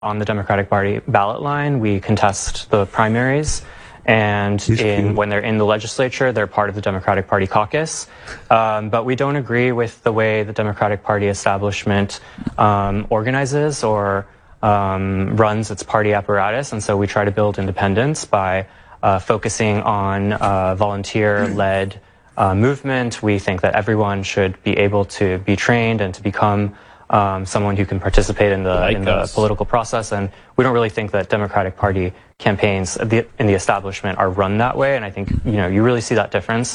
on the Democratic Party ballot line. We contest the primaries. And when they're in the legislature, they're part of the Democratic Party caucus. But we don't agree with the way the Democratic Party establishment organizes or runs its party apparatus. And so we try to build independence by focusing on volunteer-led movement. We think that everyone should be able to be trained and to become someone who can participate in the political process. And we don't really think that Democratic Party campaigns in the establishment are run that way. And I think, you really see that difference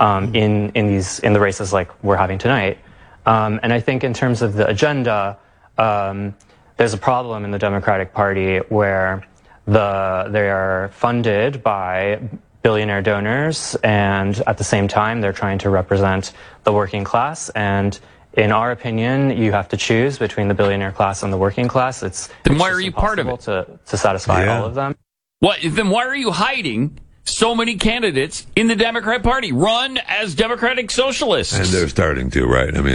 in the races like we're having tonight. And I think in terms of the agenda, there's a problem in the Democratic Party where they are funded by billionaire donors, and at the same time, they're trying to represent the working class. And in our opinion, you have to choose between the billionaire class and the working class. Then why are you part of it? To satisfy all of them. Then why are you hiding so many candidates in the Democrat Party run as Democratic Socialists? And they're starting to, right? I mean,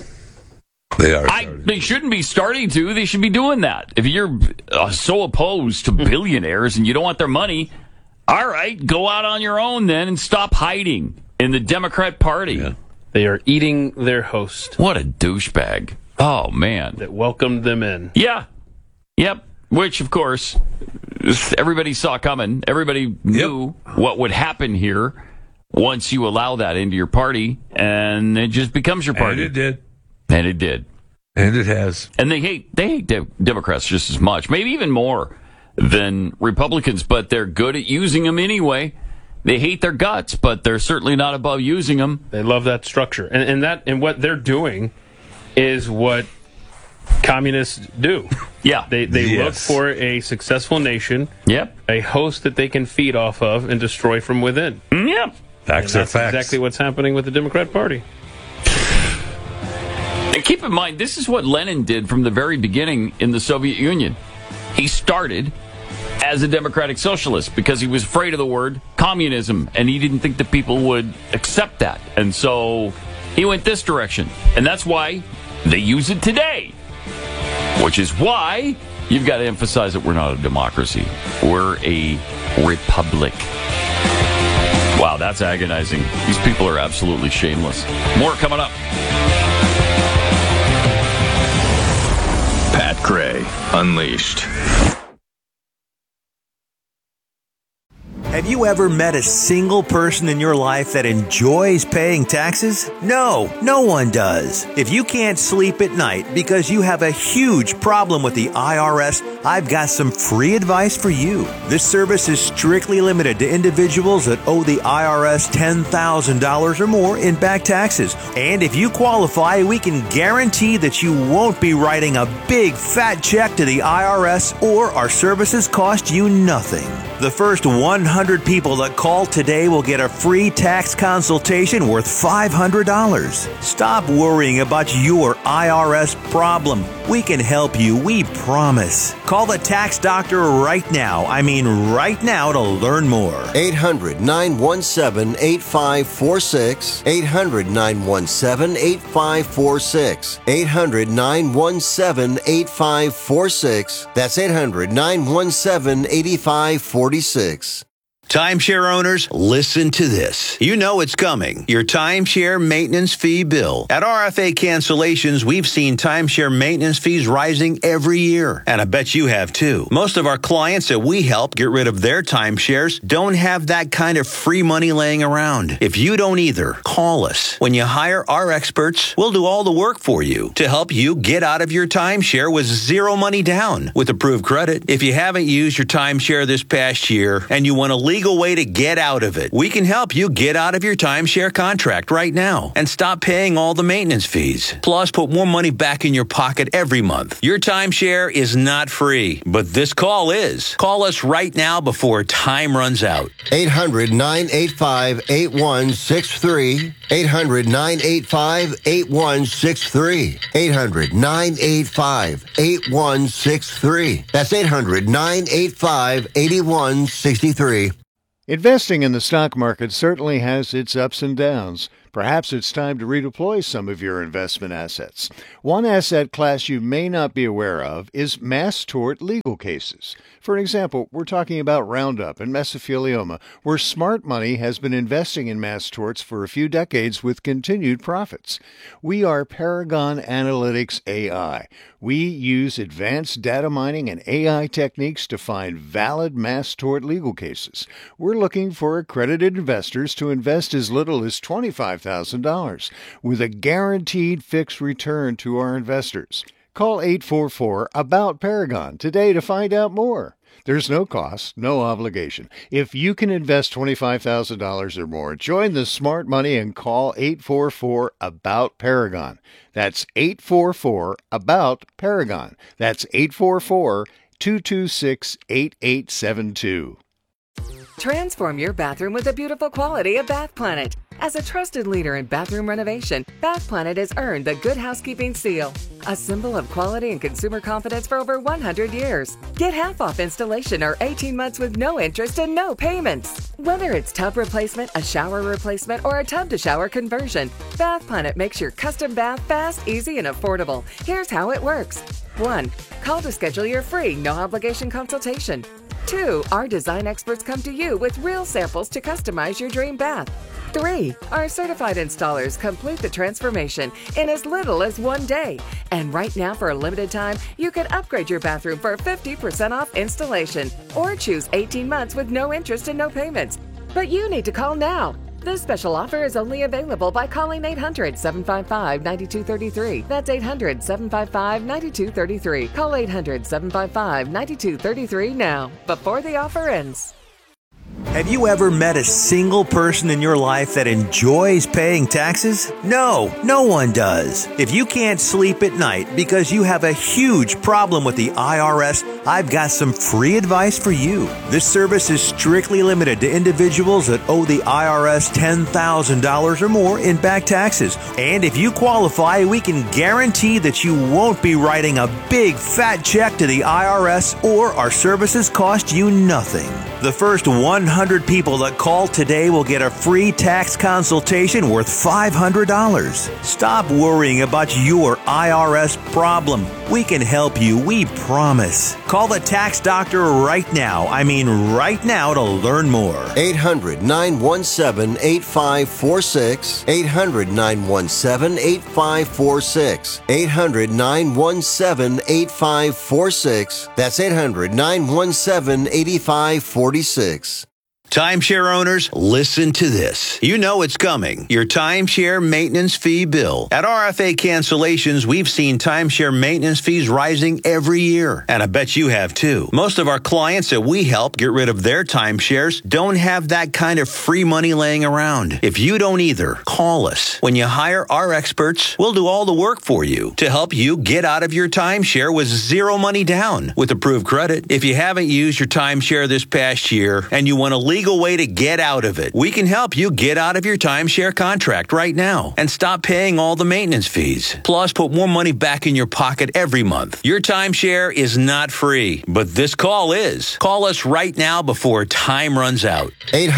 they are. They shouldn't be starting to. They should be doing that. If you're so opposed to billionaires and you don't want their money, all right, go out on your own then and stop hiding in the Democrat Party. Yeah. They are eating their host. What a douchebag. Oh, man. That welcomed them in. Yeah. Yep. Which, of course, everybody saw coming. Everybody knew what would happen here once you allow that into your party, and it just becomes your party. And it did. And it did. And it has. And they hate Democrats just as much, maybe even more than Republicans, but they're good at using them anyway. They hate their guts, but they're certainly not above using them. They love that structure. And what they're doing is what communists do. Yeah. They look for a successful nation, a host that they can feed off of and destroy from within. Yep. Facts are facts. That's exactly what's happening with the Democrat Party. And keep in mind, this is what Lenin did from the very beginning in the Soviet Union. He started as a democratic socialist because he was afraid of the word communism, and he didn't think that people would accept that. And so he went this direction. And that's why they use it today, which is why you've got to emphasize that we're not a democracy. We're a republic. Wow, that's agonizing. These people are absolutely shameless. More coming up. Pat Gray Unleashed. Have you ever met a single person in your life that enjoys paying taxes? No, no one does. If you can't sleep at night because you have a huge problem with the IRS, I've got some free advice for you. This service is strictly limited to individuals that owe the IRS $10,000 or more in back taxes. And if you qualify, we can guarantee that you won't be writing a big fat check to the IRS, or our services cost you nothing. The first 100 people that call today will get a free tax consultation worth $500. Stop worrying about your IRS problem. We can help you, we promise. Call the tax doctor right now. I mean right now, to learn more. 800-917-8546. 800-917-8546. 800-917-8546. That's 800-917-8546. Timeshare owners, listen to this. You know it's coming. Your timeshare maintenance fee bill. At RFA Cancellations, we've seen timeshare maintenance fees rising every year. And I bet you have too. Most of our clients that we help get rid of their timeshares don't have that kind of free money laying around. If you don't either, call us. When you hire our experts, we'll do all the work for you to help you get out of your timeshare with zero money down with approved credit. If you haven't used your timeshare this past year and you want a legal way to get out of it, we can help you get out of your timeshare contract right now and stop paying all the maintenance fees. Plus, put more money back in your pocket every month. Your timeshare is not free, but this call is. Call us right now before time runs out. 800-985-8163. 800-985-8163. 800-985-8163. That's 800-985-8163. Investing in the stock market certainly has its ups and downs, Perhaps it's time to redeploy some of your investment assets. One asset class you may not be aware of is mass tort legal cases. For example, we're talking about Roundup and mesothelioma, where smart money has been investing in mass torts for a few decades with continued profits. We are Paragon Analytics AI. We use advanced data mining and AI techniques to find valid mass tort legal cases. We're looking for accredited investors to invest as little as $25,000 with a guaranteed fixed return to our investors. Call 844-ABOUT-PARAGON today to find out more. There's no cost, no obligation. If you can invest $25,000 or more, join the smart money and call 844-ABOUT-PARAGON. That's 844-ABOUT-PARAGON. That's 844-226-8872. Transform your bathroom with the beautiful quality of Bath Planet. As a trusted leader in bathroom renovation, Bath Planet has earned the Good Housekeeping seal, a symbol of quality and consumer confidence for over 100 years. Get half off installation or 18 months with no interest and no payments. Whether it's tub replacement, a shower replacement, or a tub-to-shower conversion, Bath Planet makes your custom bath fast, easy, and affordable. Here's how it works. 1. Call to schedule your free, no-obligation consultation. 2. Our design experts come to you with real samples to customize your dream bath. 3. Our certified installers complete the transformation in as little as 1 day. And right now, for a limited time, you can upgrade your bathroom for 50% off installation or choose 18 months with no interest and no payments. But you need to call now. This special offer is only available by calling 800-755-9233. That's 800-755-9233. Call 800-755-9233 now, before the offer ends. Have you ever met a single person in your life that enjoys paying taxes? No, no one does. If you can't sleep at night because you have a huge problem with the IRS, I've got some free advice for you. This service is strictly limited to individuals that owe the IRS $10,000 or more in back taxes. And if you qualify, we can guarantee that you won't be writing a big fat check to the IRS, or our services cost you nothing. The first 100 people that call today will get a free tax consultation worth $500. Stop worrying about your IRS problem. We can help you, we promise. Call the tax doctor right now. I mean right now, to learn more. 800-917-8546. 800-917-8546. 800-917-8546. That's 800-917-8546. Timeshare owners, listen to this. You know it's coming. Your timeshare maintenance fee bill. At RFA Cancellations, we've seen timeshare maintenance fees rising every year. And I bet you have too. Most of our clients that we help get rid of their timeshares don't have that kind of free money laying around. If you don't either, call us. When you hire our experts, we'll do all the work for you to help you get out of your timeshare with zero money down with approved credit. If you haven't used your timeshare this past year and you want to leave way to get out of it, we can help you get out of your timeshare contract right now and stop paying all the maintenance fees. Plus, put more money back in your pocket every month. Your timeshare is not free, but this call is. Call us right now before time runs out.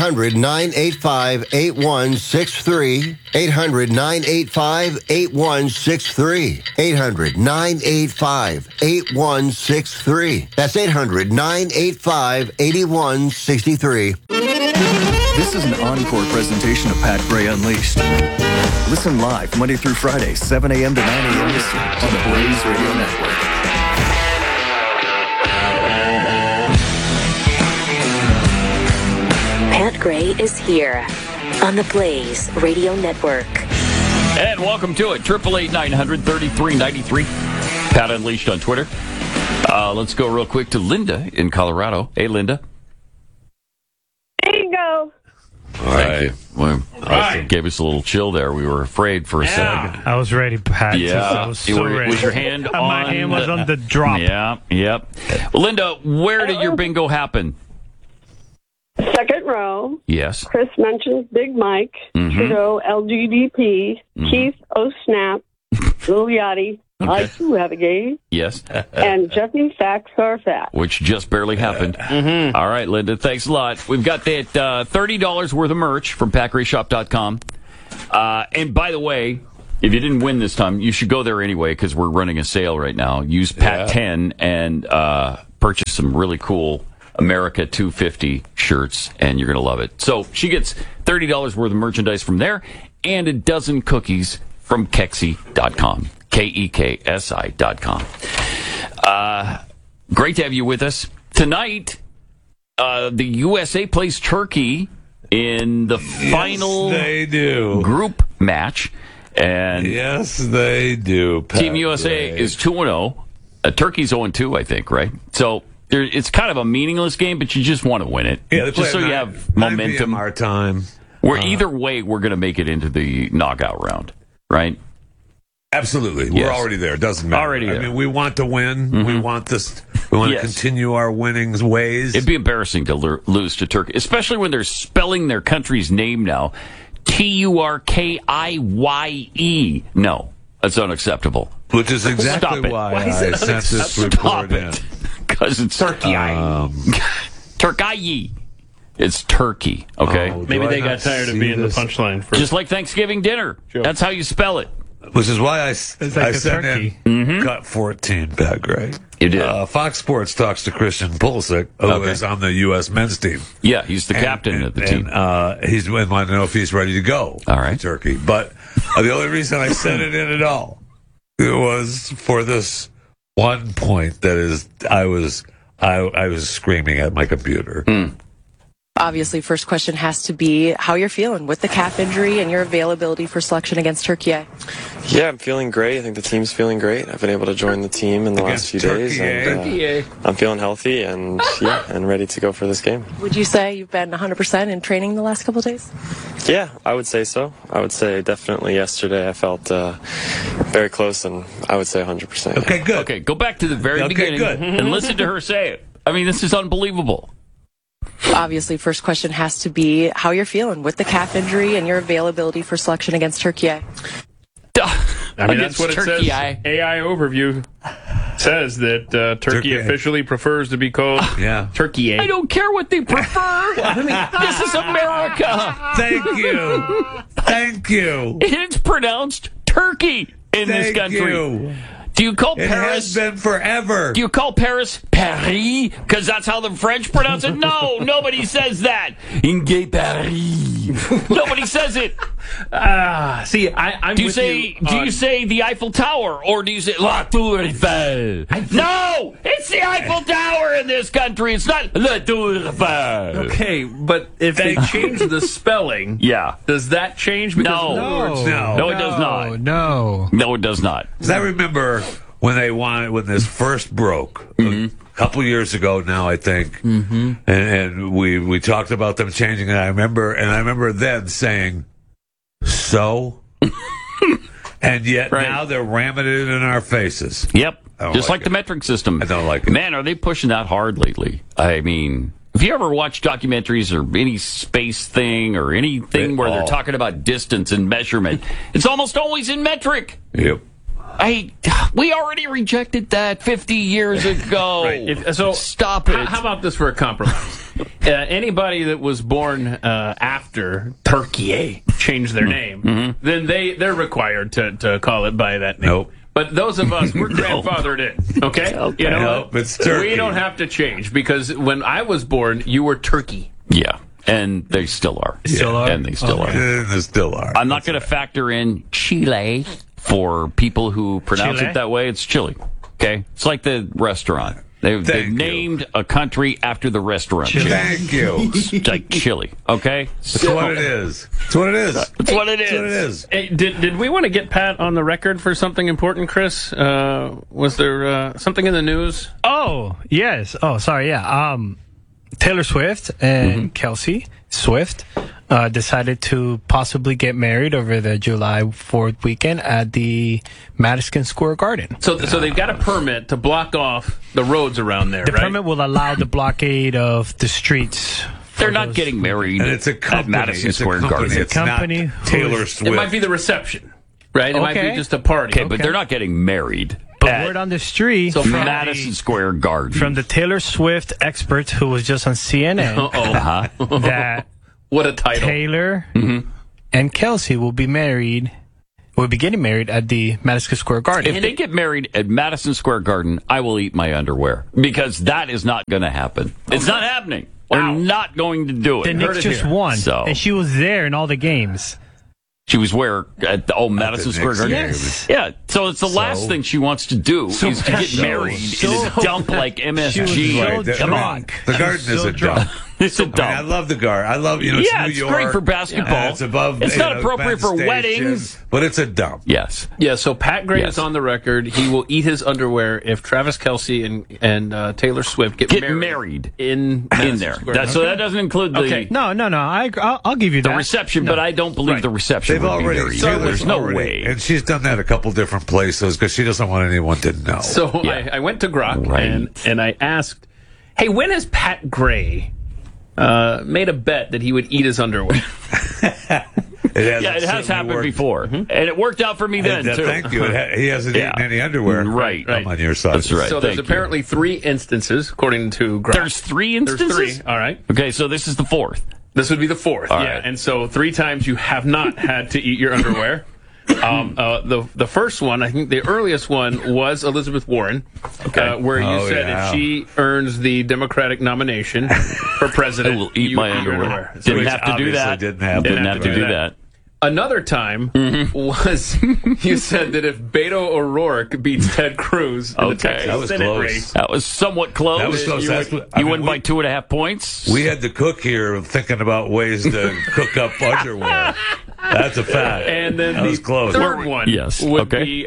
800-985-8163. 800-985-8163. 800-985-8163. That's 800-985-8163. This is an encore presentation of Pat Gray Unleashed. Listen live Monday through Friday, 7 a.m. to 9 a.m. Eastern on the Blaze Radio Network. Pat Gray is here on the Blaze Radio Network. And welcome to it. 888-900-3393. Pat Unleashed on Twitter. Let's go real quick to Linda in Colorado. Hey, Linda. There you go. Thank you. Well, gave us a little chill there. We were afraid for a second. I was ready, Pat. Yeah. I was so ready. Was your hand on? My hand was on the drop. Yeah, yep. Well, Linda, where did your bingo happen? Second row. Yes. Chris mentions Big Mike, Trudeau, LGDP, Keith, Oh Snap, Lil Yachty, I too have a gay. Yes. And Jeffy Facts Are Fat. Which just barely happened. All right, Linda, thanks a lot. We've got that $30 worth of merch from PatGrayShop.com. And by the way, if you didn't win this time, you should go there anyway because we're running a sale right now. Use PAT10 and purchase some really cool America 250 shirts, and you're going to love it. So she gets $30 worth of merchandise from there and a dozen cookies from Keksi.com. KEKSI.com. Great to have you with us. Tonight, the USA plays Turkey in the final group match. And yes, they do. Team USA is 2-0. Turkey's 0-2, I think, right? So it's kind of a meaningless game, but you just want to win it. Yeah, just so you have momentum. Our time. Either way, we're going to make it into the knockout round, right? Absolutely. We're already there. It doesn't matter. Already there. I mean, we want to win. Mm-hmm. We want this. We want to continue our winnings ways. It'd be embarrassing to lose to Turkey, especially when they're spelling their country's name now. Turkiye. No, that's unacceptable. Which is exactly why I sent this report in. Because it's Turkey. Turkey. It's Turkey, okay? Maybe they got tired of being the punchline. Just like Thanksgiving dinner. Sure. That's how you spell it. Which is why I sent in cut 14, Pat Gray. You did. Fox Sports talks to Christian Pulisic, who is on the U.S. men's team. Yeah, he's the captain of the team. He's wanting to know if he's ready to go to Turkey. But the only reason I sent it in at all was for this one point that is, I was screaming at my computer. Obviously, first question has to be how you're feeling with the calf injury and your availability for selection against Turkey. Yeah, I'm feeling great. I think the team's feeling great. I've been able to join the team in the last few days, and I'm feeling healthy and ready to go for this game. Would you say you've been 100% in training the last couple of days? Yeah, I would say so. I would say definitely yesterday I felt very close, and I would say 100%. Okay, good. Okay, go back to the very beginning and listen to her say it. I mean, this is unbelievable. Obviously, first question has to be how you're feeling with the calf injury and your availability for selection against Turkey. I mean, that's what it says. AI overview says that Turkey officially prefers to be called Turkey. I don't care what they prefer. This is America. Thank you. Thank you. It's pronounced Turkey in this country. Do you call Paris? It has been forever. Do you call Paris Paris? Because that's how the French pronounce it? No, nobody says that. In gay Paris. Nobody says it. See, I'm do you say the Eiffel Tower, or do you say La Tour Eiffel? No, it's the Eiffel Tower in this country. It's not La Tour Eiffel. Okay, but if they change the spelling, does that change? Because no, it does not. No, it does not. Because I remember when this first broke a couple years ago now, I think, and we talked about them changing it. I remember then saying, so, and yet now they're ramming it in our faces. Yep, just like the metric system. I don't like it. Man, are they pushing that hard lately? I mean, if you ever watch documentaries or any space thing or anything where they're talking about distance and measurement, it's almost always in metric. Yep. We already rejected that 50 years ago. So stop it. How about this for a compromise? Anybody that was born after Turkey changed their name, then they're required to call it by that name. Nope. But those of us, we're grandfathered in, okay? You know, nope, it's Turkey. We don't have to change because when I was born, you were Turkey. Yeah. And they still are. And they still are. And they still are. I'm not going to factor in Chile for people who pronounce it that way. It's Chile. Okay? It's like the restaurant. They've named a country after the restaurant. Thank you. It's like Chile. Okay? That's what it is. That's what it is. That's what it is. Hey, did we want to get Pat on the record for something important, Chris? Was there something in the news? Oh, yes. Oh, sorry. Yeah. Taylor Swift and Kelsey Swift decided to possibly get married over the July 4th weekend at the Madison Square Garden. So they've got a permit to block off the roads around there, The permit will allow the blockade of the streets. They're not getting married and it's a company. at Madison Square Garden. It's not Taylor Swift. It might be the reception, right? It might be just a party. Okay, but they're not getting married. But word on the street from Madison Square Garden. From the Taylor Swift expert who was just on CNN. Uh-oh. That what a title. Taylor and Kelsey will be getting married at the Madison Square Garden. If they get married at Madison Square Garden, I will eat my underwear because that is not going to happen. It's not happening. They're not going to do it. The Knicks just won, and she was there in all the games. She was where? At Madison Square Garden? Yes. Yeah, so it's the last thing she wants to do is to get married in a dump like MSG. Come on. The Garden is a dump. It's a dump. I love the Garden. I love, it's New it's York. great for basketball. It's above. It's not appropriate for weddings. But it's a dump. Yes. Yeah, so Pat Gray is on the record. He will eat his underwear if Travis Kelce and Taylor Swift get married in there. So that doesn't include the... Okay. No. I'll give you the that. reception, but I don't believe the reception They've would be already. there either. There's no way. And she's done that a couple different places because she doesn't want anyone to know. So I went to Grok and I asked, hey, when has Pat Gray made a bet that he would eat his underwear? It has happened before. And it worked out for me then, too. Thank you. He hasn't eaten any underwear. Right. I'm on your side. That's right. So there's apparently 3 instances, according to Grok. There's 3 instances? There's 3, all right. Okay, so this is the 4th. This would be the 4th, all yeah. Right. And so 3 times you have not had to eat your underwear. The first one, I think the earliest one was Elizabeth Warren, where you said if she earns the Democratic nomination for president, I will eat my underwear. So Didn't have to do that. Didn't have to do that. Another time was you said that if Beto O'Rourke beats Ted Cruz in the Texas Senate race. That was somewhat close. That was close. You win by 2.5 points. We had the cook here thinking about ways to cook up underwear. That's a fact. And then that was close. Third one would be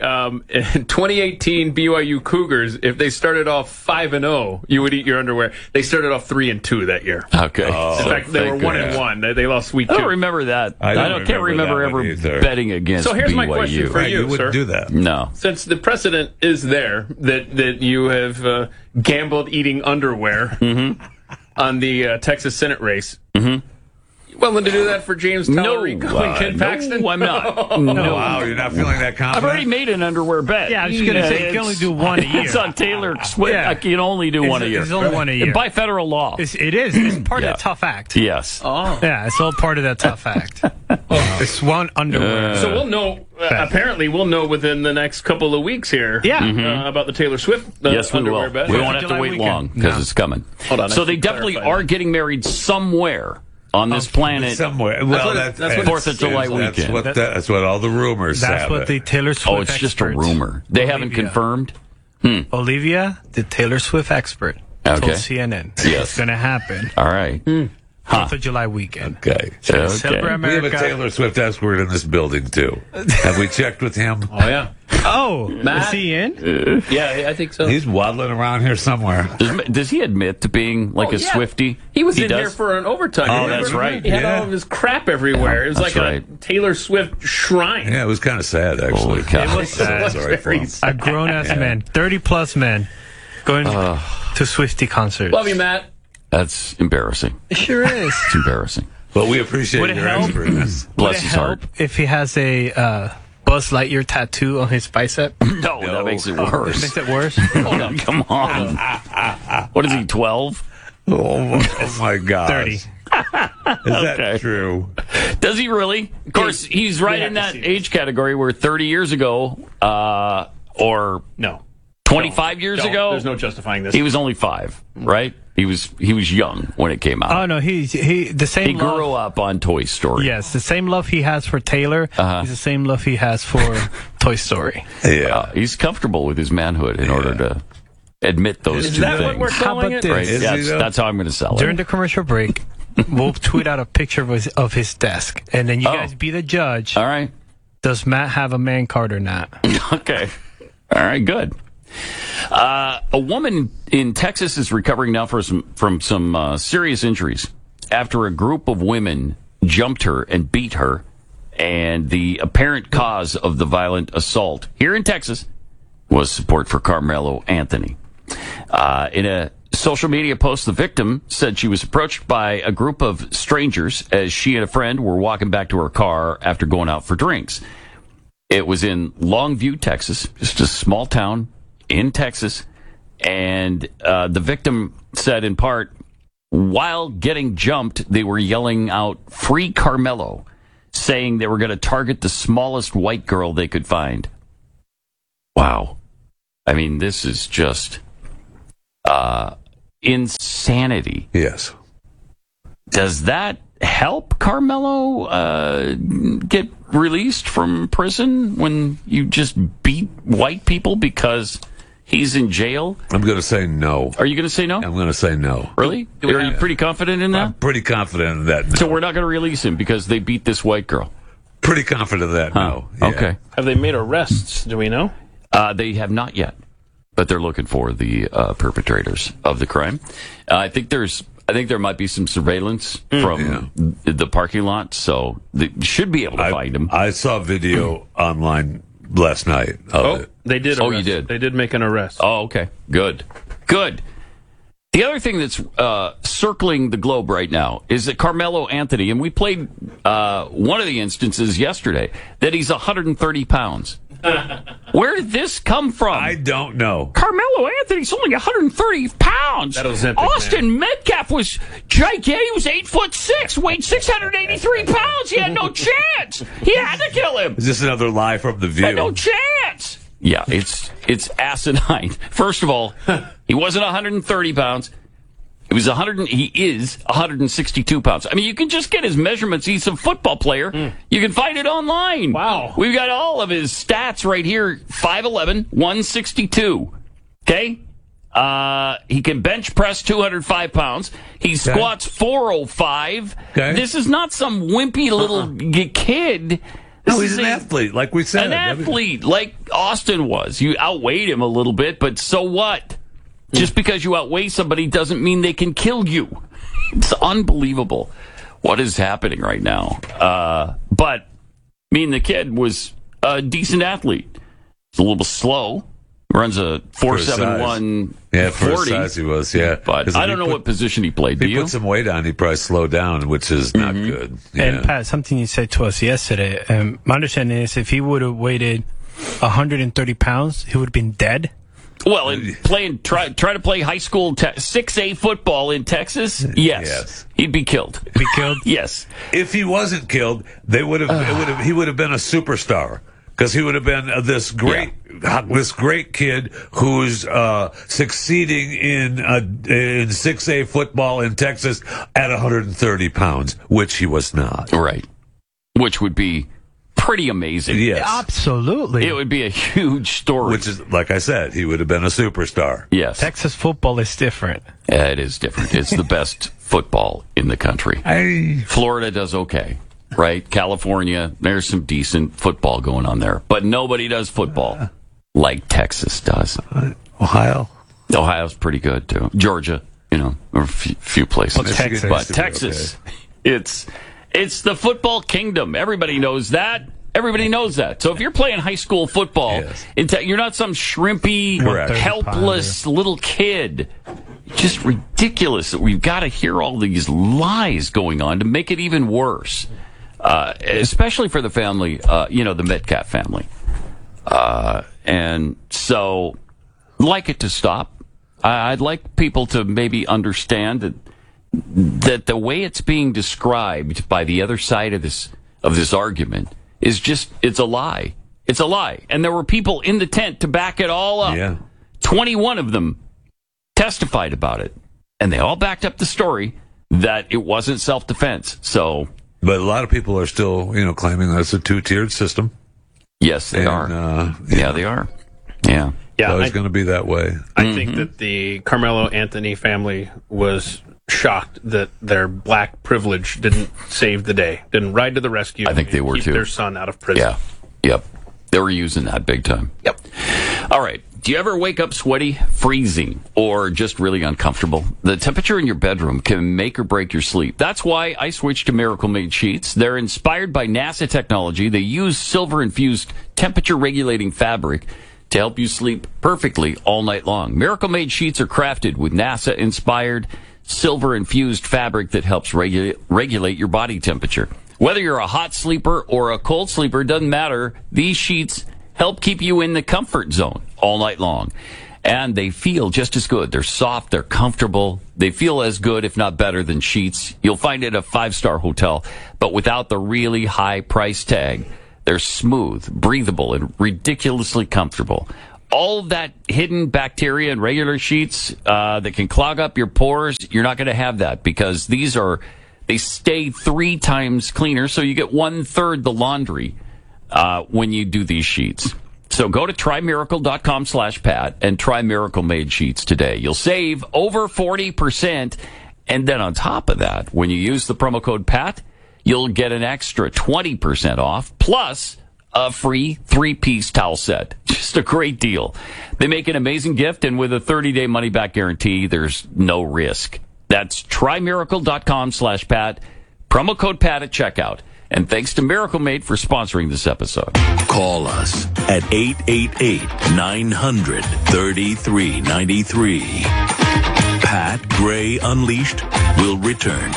2018 BYU Cougars. If they started off 5-0, you would eat your underwear. They started off 3-2 that year. Okay. In fact, they were 1-1. They lost week 2. I don't remember that. I can't remember ever betting against BYU. So here's my question for you, you wouldn't do that. No. Since the precedent is there that you have gambled eating underwear on the Texas Senate race. Willing to do that for James Tallarico and Ken Paxton? No, I'm not. No. Wow, you're not feeling that confident? I've already made an underwear bet. Yeah, I was just going to say, you can only do one a year. It's on Taylor Swift. Yeah. I can only do one a year. It's only one a year. By federal law. It is. It's part of the tough act. Yes. Oh. Yeah, it's all part of that tough act. It's one underwear. So we'll know, apparently we'll know within the next couple of weeks here about the Taylor Swift yes, we underwear will. bet. We won't have to wait long because it's coming. Hold on, so they definitely are getting married somewhere on this planet. Somewhere. Well, that's what 4th of July weekend. That's what all the rumors say. That's what the Taylor Swift Oh, it's just a rumor. They haven't confirmed? Olivia, the Taylor Swift expert, told CNN it's going to happen. All right. 4th of July weekend. Okay. Celebrate America. We have a Taylor Swift expert in this building, too. Have we checked with him? Oh, yeah. Oh, Matt? Is he in? Yeah, I think so. He's waddling around here somewhere. Does he admit to being like a Swiftie? He was in here for an overtime. Oh, that's right. He had all of his crap everywhere. It was like a Taylor Swift shrine. Yeah, it was kind of sad, actually. Holy cow. It was sad. A grown-ass man, 30-plus man, going to Swiftie concerts. Love you, Matt. That's embarrassing. It sure is. It's embarrassing. But we appreciate your expertness. Bless his heart. If he has a Buzz Lightyear tattoo on his bicep? No, that makes it worse. It makes it worse? Hold on, come on. What is he, 12? Oh my God. 30. Is that true? Does he really? Of course, he's right in that age category where 30 years ago, or no, 25 years ago, there's no justifying this. He was only 5, right? He was young when it came out. Oh no, he the same. He grew up on Toy Story. Yes, the same love he has for Taylor is the same love he has for Toy Story. Yeah, he's comfortable with his manhood in order to admit those two things. What we're calling it? Right? That's how I'm going to sell it. During the commercial break, we'll tweet out a picture of his desk, and then you guys be the judge. All right. Does Matt have a man card or not? Okay. All right. Good. A woman in Texas is recovering now from some serious injuries after a group of women jumped her and beat her, and the apparent cause of the violent assault here in Texas was support for Carmelo Anthony. In a social media post, the victim said she was approached by a group of strangers as she and a friend were walking back to her car after going out for drinks. It was in Longview, Texas, just a small town in Texas, and the victim said in part, while getting jumped, they were yelling out, "Free Carmelo," saying they were going to target the smallest white girl they could find. Wow. I mean, this is just insanity. Yes. Does that help Carmelo get released from prison when you just beat white people because he's in jail? I'm going to say no. Are you going to say no? I'm going to say no. Really? Are you pretty confident in that? I'm pretty confident in that. No. So we're not going to release him because they beat this white girl? Pretty confident of that, no. Yeah. Okay. Have they made arrests? Do we know? They have not yet, but they're looking for the perpetrators of the crime. I think there might be some surveillance from the parking lot, so they should be able to find him. I saw video online last night of it. They did. Oh, you did? They did make an arrest. Oh, okay. Good. The other thing that's circling the globe right now is that Carmelo Anthony, and we played one of the instances yesterday, that he's 130 pounds. Where did this come from? I don't know. Carmelo Anthony's only 130 pounds. That Ozempic, Austin Metcalf was gigantic. He was 8'6", weighed 683 pounds. He had no chance. He had to kill him. Is this another lie from The View? Had no chance. Yeah, it's asinine. First of all, he wasn't 130 pounds. He is 162 pounds. I mean, you can just get his measurements. He's a football player. You can find it online. Wow. We've got all of his stats right here. 5'11", 162. Okay? He can bench press 205 pounds. He squats 405. Okay. This is not some wimpy little kid. No, he's an athlete, like we said. An athlete, like Austin was. You outweighed him a little bit, but so what? Just because you outweigh somebody doesn't mean they can kill you. It's unbelievable what is happening right now. But the kid was a decent athlete. He's a little slow. Runs a 4.71. Yeah, for his size he was, yeah. But I don't know what position he played. If he put some weight on, he'd probably slow down, which is not good. Yeah. And Pat, something you said to us yesterday, my understanding is if he would have weighted 130 pounds, he would have been dead. Well, try to play high school 6A football in Texas. Yes, he'd be killed. Yes. If he wasn't killed, he would have been a superstar because he would have been this great kid who's succeeding in 6A football in Texas at 130 pounds, which he was not. Right. Which would be pretty amazing. Yes. Absolutely. It would be a huge story. Which is, like I said, he would have been a superstar. Yes. Texas football is different. It is different. It's the best football in the country. Florida does okay, right? California, there's some decent football going on there. But nobody does football like Texas does. Ohio's pretty good, too. Georgia, or a few places. But Texas, it's the football kingdom. Everybody knows that. So if you're playing high school football, you're not some shrimpy, helpless little kid. Just ridiculous that we've got to hear all these lies going on to make it even worse. Especially for the family, the Metcalf family. And so, like it to stop. I'd like people to maybe understand that the way it's being described by the other side of this argument is it's a lie. It's a lie. And there were people in the tent to back it all up. Yeah. 21 of them testified about it. And they all backed up the story that it wasn't self-defense. But a lot of people are still, claiming that's a two-tiered system. Yes, they are. Yeah, they are. Yeah. It's always going to be that way. I think that the Carmelo Anthony family was shocked that their black privilege didn't save the day, didn't ride to the rescue. I think they were keep too. Their son out of prison. Yeah. Yep. They were using that big time. Yep. All right. Do you ever wake up sweaty, freezing, or just really uncomfortable? The temperature in your bedroom can make or break your sleep. That's why I switched to Miracle Made Sheets. They're inspired by NASA technology. They use silver-infused temperature-regulating fabric to help you sleep perfectly all night long. Miracle Made Sheets are crafted with NASA-inspired silver-infused fabric that helps regulate your body temperature. Whether you're a hot sleeper or a cold sleeper, doesn't matter. These sheets help keep you in the comfort zone all night long. and they feel just as good. They're soft, they're comfortable. They feel as good, if not better, than sheets. You'll find it at a 5-star hotel, but without the really high price tag. They're smooth, breathable, and ridiculously comfortable. All of that hidden bacteria in regular sheets that can clog up your pores, you're not going to have that because they stay 3 times cleaner, so you get 1/3 the laundry when you do these sheets. So go to trymiracle.com/Pat and try Miracle Made sheets today. You'll save over 40%. And then on top of that, when you use the promo code Pat, you'll get an extra 20% off plus a free 3-piece towel set. Just a great deal. They make an amazing gift, and with a 30-day money-back guarantee, there's no risk. That's trymiracle.com/Pat. Promo code Pat at checkout. And thanks to Miracle Made for sponsoring this episode. Call us at 888-900-3393. Pat Gray Unleashed will return.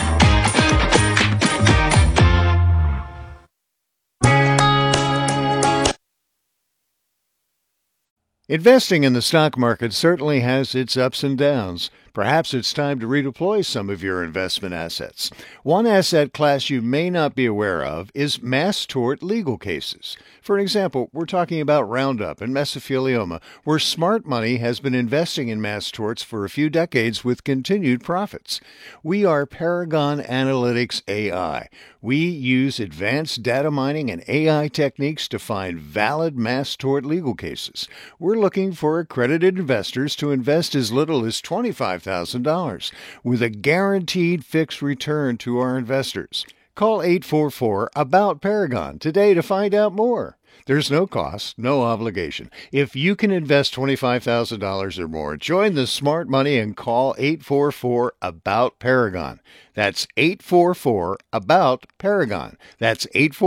Investing in the stock market certainly has its ups and downs. Perhaps it's time to redeploy some of your investment assets. One asset class you may not be aware of is mass tort legal cases. For example, we're talking about Roundup and mesothelioma, where smart money has been investing in mass torts for a few decades with continued profits. We are Paragon Analytics AI. We use advanced data mining and AI techniques to find valid mass tort legal cases. We're looking for accredited investors to invest as little as $25,000 with a guaranteed fixed return to our investors. Call 844-ABOUT-PARAGON today to find out more. There's no cost, no obligation. If you can invest $25,000 or more, join the smart money and call 844-ABOUT-PARAGON. That's 844-ABOUT-PARAGON. That's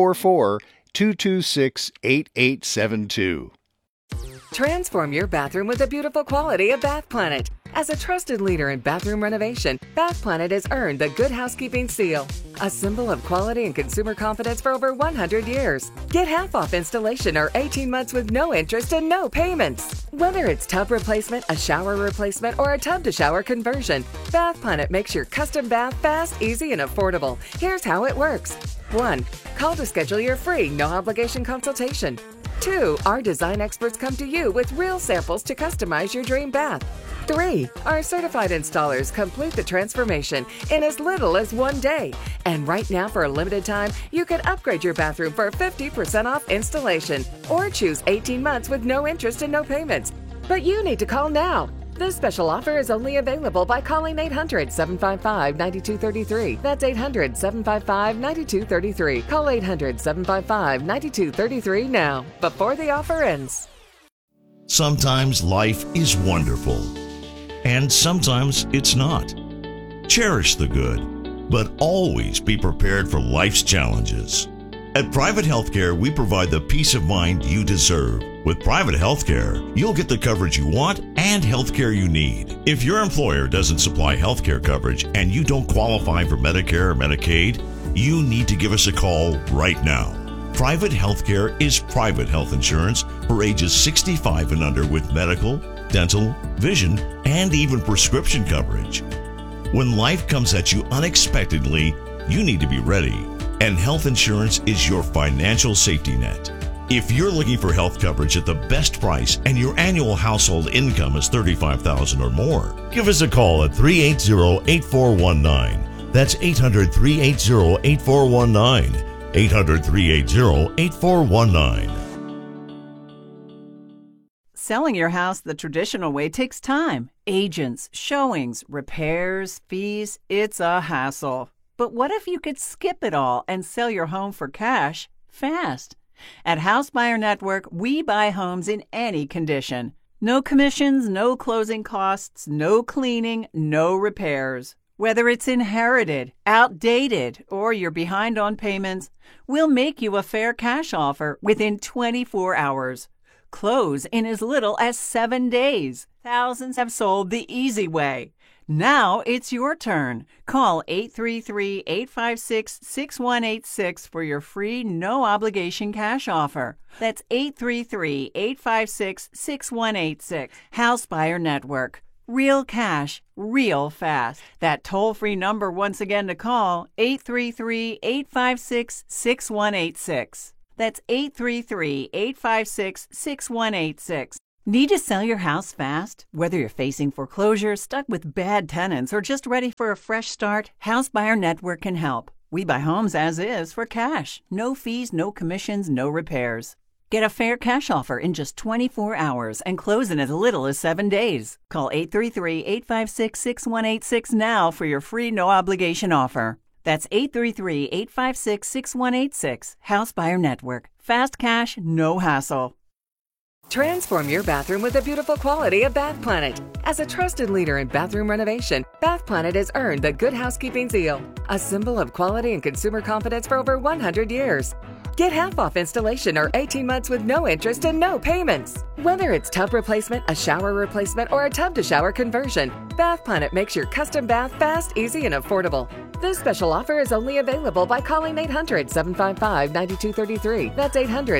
844-226-8872. Transform your bathroom with the beautiful quality of Bath Planet. As a trusted leader in bathroom renovation, Bath Planet has earned the Good Housekeeping seal, a symbol of quality and consumer confidence for over 100 years. Get half off installation or 18 months with no interest and no payments. Whether it's tub replacement, a shower replacement, or a tub-to-shower conversion, Bath Planet makes your custom bath fast, easy, and affordable. Here's how it works. 1. Call to schedule your free, no-obligation consultation. 2. Our design experts come to you with real samples to customize your dream bath. 3. Our certified installers complete the transformation in as little as 1 day. And right now, for a limited time, you can upgrade your bathroom for 50% off installation or choose 18 months with no interest and no payments. But you need to call now. This special offer is only available by calling 800-755-9233. That's 800-755-9233. Call 800-755-9233 now, before the offer ends. Sometimes life is wonderful, and sometimes it's not. Cherish the good, but always be prepared for life's challenges. At Private Healthcare, we provide the peace of mind you deserve. With Private Healthcare, you'll get the coverage you want and healthcare you need. If your employer doesn't supply healthcare coverage and you don't qualify for Medicare or Medicaid, you need to give us a call right now. Private Healthcare is private health insurance for ages 65 and under with medical, dental, vision, and even prescription coverage. When life comes at you unexpectedly, you need to be ready, and health insurance is your financial safety net. If you're looking for health coverage at the best price and your annual household income is $35,000 or more, give us a call at 380-8419. That's 800-380-8419. 800-380-8419. Selling your house the traditional way takes time. Agents, showings, repairs, fees. It's a hassle. But what if you could skip it all and sell your home for cash fast? At House Buyer Network, we buy homes in any condition. No commissions, no closing costs, no cleaning, no repairs. Whether it's inherited, outdated, or you're behind on payments, we'll make you a fair cash offer within 24 hours. Close in as little as 7 days. Thousands have sold the easy way. Now it's your turn. Call 833-856-6186 for your free, no-obligation cash offer. That's 833-856-6186. House Buyer Network. Real cash, real fast. That toll-free number once again to call, 833-856-6186. That's 833-856-6186. Need to sell your house fast? Whether you're facing foreclosure, stuck with bad tenants, or just ready for a fresh start, House Buyer Network can help. We buy homes as is for cash. No fees, no commissions, no repairs. Get a fair cash offer in just 24 hours and close in as little as 7 days. Call 833-856-6186 now for your free no-obligation offer. That's 833-856-6186. House Buyer Network. Fast cash, no hassle. Transform your bathroom with the beautiful quality of Bath Planet. As a trusted leader in bathroom renovation, Bath Planet has earned the Good Housekeeping seal, a symbol of quality and consumer confidence for over 100 years. Get half off installation or 18 months with no interest and no payments. Whether it's tub replacement, a shower replacement, or a tub-to-shower conversion, Bath Planet makes your custom bath fast, easy, and affordable. This special offer is only available by calling 800-755-9233. That's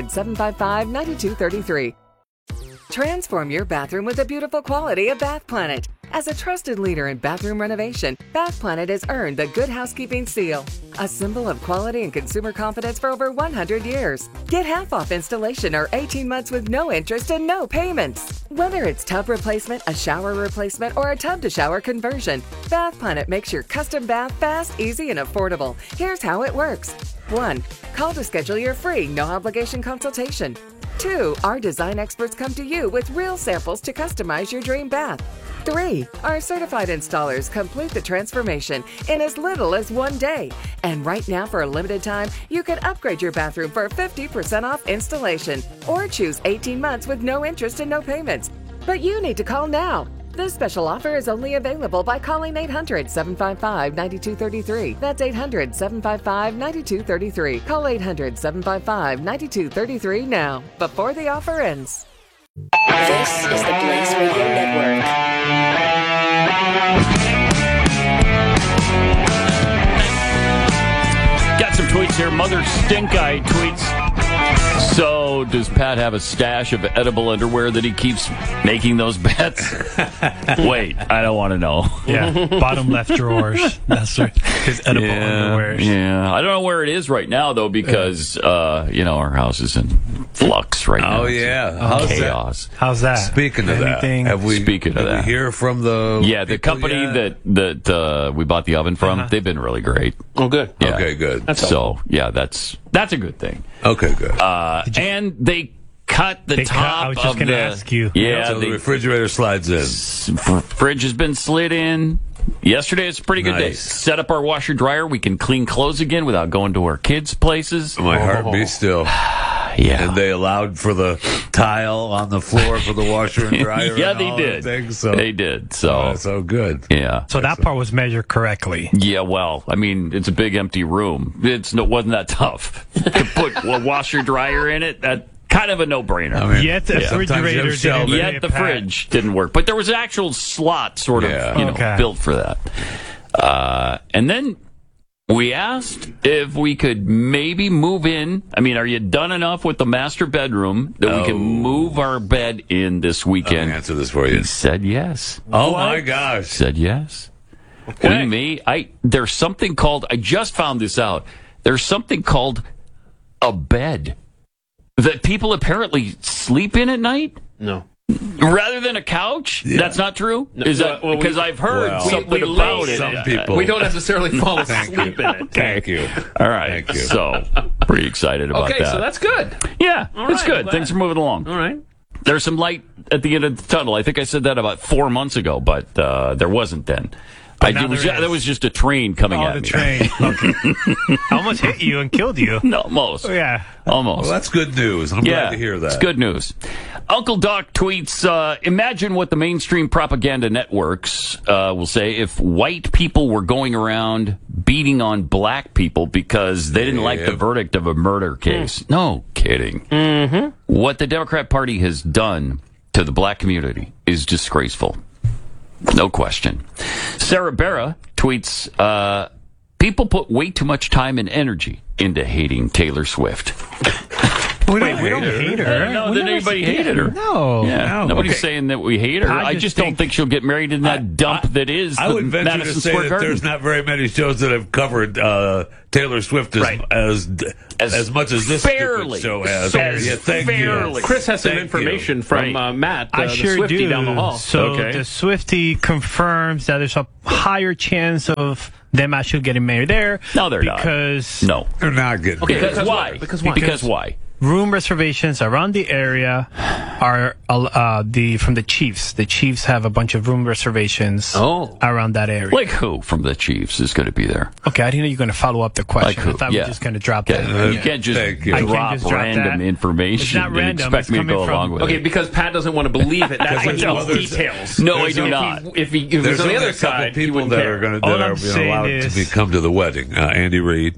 800-755-9233. Transform your bathroom with the beautiful quality of Bath Planet. As a trusted leader in bathroom renovation, Bath Planet has earned the Good Housekeeping seal, a symbol of quality and consumer confidence for over 100 years. Get half off installation or 18 months with no interest and no payments. Whether it's tub replacement, a shower replacement, or a tub-to-shower conversion, Bath Planet makes your custom bath fast, easy, and affordable. Here's how it works. 1. Call to schedule your free, no-obligation consultation. 2. Our design experts come to you with real samples to customize your dream bath. 3. Our certified installers complete the transformation in as little as 1 day. And right now, for a limited time, you can upgrade your bathroom for 50% off installation or choose 18 months with no interest and no payments. But you need to call now. This special offer is only available by calling 800-755-9233. That's 800-755-9233. Call 800-755-9233 now, before the offer ends. This is the Blaze Radio Network. Got some tweets here. Mother Stink Eye tweets. So, does Pat have a stash of edible underwear that he keeps making those bets? Wait, I don't want to know. Yeah, bottom left drawers. That's right. His edible underwear. Yeah, I don't know where it is right now, though, because, our house is in flux right now. Oh, yeah. How's chaos. How's that? Speaking of Anything? that, Did we hear from the... Yeah, the company that we bought the oven from, they've been really great. Oh, good. Yeah. Okay, good. That's a good thing. Okay, good. And they cut the top I was just going to ask you. Yeah, so the refrigerator slides in. Fridge has been slid in. Yesterday, it's a pretty good day. Set up our washer dryer. We can clean clothes again without going to our kids' places. My heart beats still. Yeah. And they allowed for the tile on the floor for the washer and dryer. Yeah, and they all did. Things, so. They did. So good. Yeah. So that part was measured correctly. Yeah, well, I mean, it's a big empty room. It wasn't that tough to put a washer dryer in it. That kind of a no-brainer. I mean, yet the refrigerator didn't. Yet the fridge didn't work, but there was an actual slot sort of built for that. And then we asked if we could maybe move in. I mean, are you done enough with the master bedroom that we can move our bed in this weekend? Let me answer this for you. He said yes. Oh, my gosh. Said yes. Okay. There's something called, I just found this out, there's something called a bed that people apparently sleep in at night? No. Rather than a couch? Yeah. That's not true? No, Is that because I've heard something about it? Some people. We don't necessarily fall asleep in it. Thank you. All right. Thank you. So, pretty excited about that. Okay, so that's good. Yeah, all it's right, good. Things are moving along. All right. There's some light at the end of the tunnel. I think I said that about 4 months ago, but there wasn't then. That was just a train coming at me. The train. Okay. I almost hit you and killed you. No, almost. Yeah. Almost. Well, that's good news. I'm glad to hear that. It's good news. Uncle Doc tweets, imagine what the mainstream propaganda networks will say if white people were going around beating on black people because they didn't like the verdict of a murder case. No kidding. Mm-hmm. What the Democrat Party has done to the black community is disgraceful. No question. Sarah Barra tweets, people put way too much time and energy into hating Taylor Swift. We don't hate her. No, that anybody hated her. No. Yeah. Nobody's saying that we hate her. I just don't think she'll get married in that dump that is I would venture Madison to say Square that Garden. there's not very many shows that have covered Taylor Swift as much as this stupid show has. Thank you. Chris has some information from Matt, I the sure Swiftie do. down the hall. So the Swiftie confirms that there's a higher chance of them actually getting married there. No, they're not. Because no, they're not getting okay, married. Because why? Because why? Room reservations around the area are from the Chiefs. The Chiefs have a bunch of room reservations around that area. Like who from the Chiefs is going to be there? Okay, I didn't know you were going to follow up the question. Like who? I thought we were just going to drop that. You can't just drop random information It's not and random. expect me to go along with it. Okay, because Pat doesn't want to believe it. That's what he details. No, I do not. If he was on the other side, he wouldn't that care. are going to allowed to come to the wedding. Andy Reid,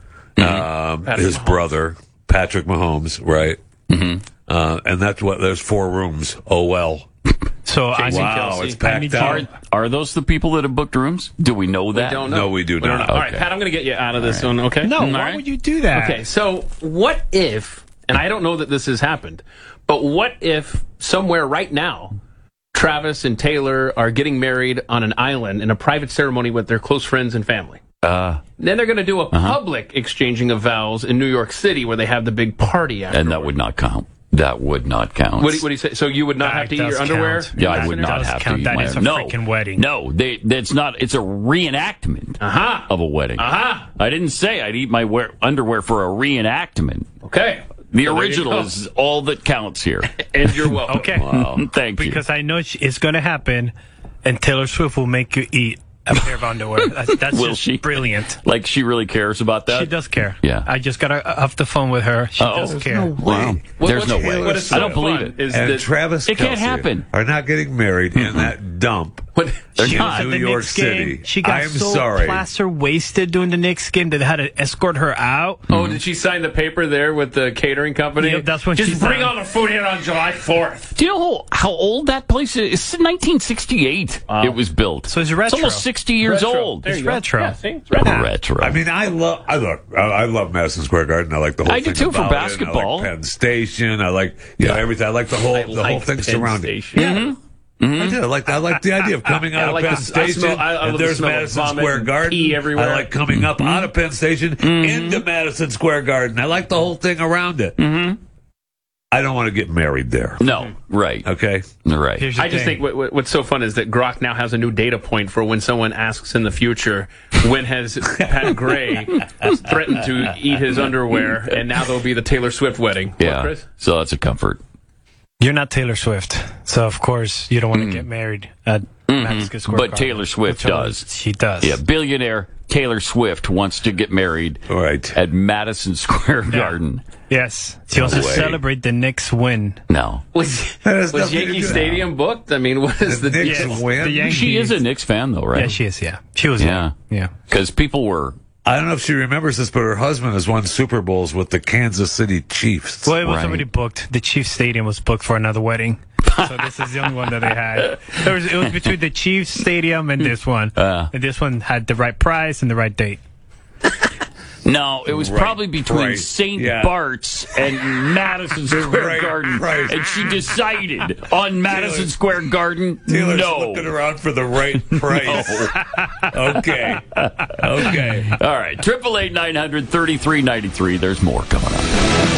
his brother Patrick Mahomes, right? Mm-hmm. And there's 4 rooms. Oh well. So it's packed out. Are those the people that have booked rooms? Do we know that? We don't know. No, we do not. All right, Pat, I'm going to get you out of this one. Okay. No, why would you do that? Okay, so what if? And I don't know that this has happened, but what if somewhere right now, Travis and Taylor are getting married on an island in a private ceremony with their close friends and family? Then they're going to do a public exchanging of vows in New York City where they have the big party afterwards. And that would not count. That would not count. What do you say? So you would not have to eat your underwear? Count. Yeah, I would not have to eat my underwear. That is a freaking wedding. No, that's not. It's a reenactment of a wedding. I didn't say I'd eat my underwear for a reenactment. Okay. The original is all that counts here. And you're welcome. Okay. Wow. Thank you. Because I know it's going to happen, and Taylor Swift will make you eat a pair of underwear. That's Will just she? brilliant. Like she really cares about that? She does care. Yeah. I just got off the phone with her. She does care. Wow. There's no way. I don't believe it. And Travis It can't Kelce happen. are not getting married in that dump. She was at New the York Knicks game. City. She got I'm so sorry. plaster wasted during the Knicks game that they had to escort her out. Oh, did she sign the paper there with the catering company? Yep, that's when Just she bring signed. all the food here on July 4th. Do you know how old that place is? It's 1968 it was built. So it's retro. It's almost 60 years old. There It's you go. retro. Yeah, see? It's retro. Retro. I mean, I love Madison Square Garden. I like the whole I thing do too, for about it. basketball. I like Penn Station. I like everything. I like the whole thing surrounding. Mm-hmm. I do. I like the idea of coming out of Penn Station. I and there's smell of Madison vomit Square and Garden. pee everywhere. I like coming up out of Penn Station into Madison Square Garden. I like the whole thing around it. I don't want to get married there. No, right. Okay? Right. Here's the I just thing. think what's so fun is that Grok now has a new data point for when someone asks in the future, when has Pat Gray threatened to eat his underwear, and now there'll be the Taylor Swift wedding. Yeah. What, Chris? So that's a comfort. You're not Taylor Swift, so of course you don't want to get married at Madison Square But Garden. Taylor Swift does. She does. Yeah, billionaire Taylor Swift wants to get married at Madison Square Garden. Yes. She wants to way. celebrate the Knicks win. No. Was nothing to Yankee do. Stadium booked? I mean, what is the Knicks deal? win? The Yankees. She is a Knicks fan, though, right? Yeah, she is, yeah. She was, Yeah. yeah. Because people were... I don't know if she remembers this, but her husband has won Super Bowls with the Kansas City Chiefs. Well, it was Right. already booked. The Chiefs Stadium was booked for another wedding. So this is the only one that they had. It was between the Chiefs Stadium and this one. And this one had the right price and the right date. No, it was Right probably between price. St. Yeah. Bart's and Madison Square right Garden. price. And she decided on Madison Square Garden, Taylor's no. looking around for the right price. Okay. Okay. All right, 888-900-3393. There's more coming up.